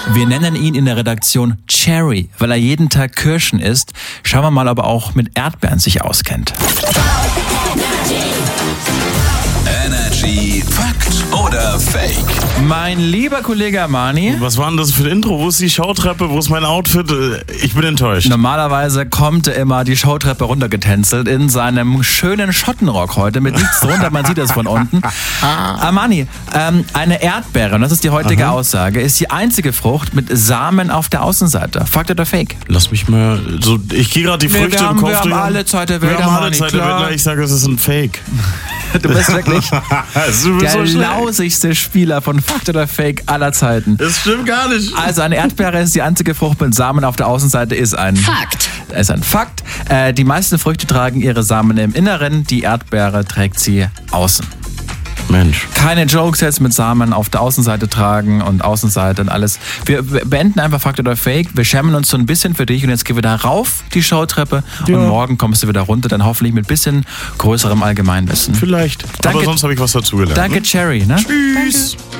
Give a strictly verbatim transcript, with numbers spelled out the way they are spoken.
Wir nennen ihn in der Redaktion Cherry, weil er jeden Tag Kirschen isst. Schauen wir mal, ob er auch mit Erdbeeren sich auskennt. Energy Fakt oder Fake? Mein lieber Kollege Armani. Was war denn das für ein Intro? Wo ist die Showtreppe? Wo ist mein Outfit? Ich bin enttäuscht. Normalerweise kommt er immer die Showtreppe runtergetänzelt in seinem schönen Schottenrock heute mit nichts drunter, man sieht das von unten. Armani, ähm, eine Erdbeere, und das ist die heutige Aha. Aussage, ist die einzige Frucht mit Samen auf der Außenseite. Fakt oder Fake? Lass mich mal so. Ich gehe gerade die Nee, Früchte wir haben- im Kopf wir haben durch. alle Zeit der Welt, Wir haben alle Armani, Zeit der klar. Welt. Ich sage, es ist ein Fake. Du bist wirklich Du bist der so schlecht. lausigste Spieler von Fakt oder Fake aller Zeiten. Das stimmt gar nicht. Also eine Erdbeere ist die einzige Frucht mit Samen auf der Außenseite, ist ein Fakt. ist ein Fakt. Äh, die meisten Früchte tragen ihre Samen im Inneren, die Erdbeere trägt sie außen. Mensch. Keine Jokes jetzt mit Samen auf der Außenseite tragen und Außenseite und alles. Wir beenden einfach Fakt oder Fake. Wir schämen uns so ein bisschen für dich und jetzt gehen wir da rauf, die Showtreppe, Ja. und morgen kommst du wieder runter, dann hoffentlich mit bisschen größerem Allgemeinwissen. Vielleicht. Danke. Aber sonst habe ich was dazugelernt. Danke, ne? Cherry. Ne? Tschüss.